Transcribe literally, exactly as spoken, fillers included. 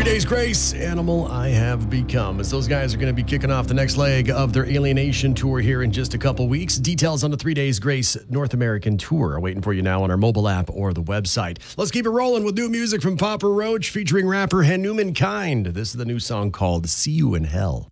Three Days Grace, Animal I Have Become, as those guys are going to be kicking off the next leg of their Alienation tour here in just a couple weeks. Details on the Three Days Grace North American tour are waiting for you now on our mobile app or the website. Let's keep it rolling with new music from Papa Roach featuring rapper Hanuman Kind. This is the new song called See You in Hell.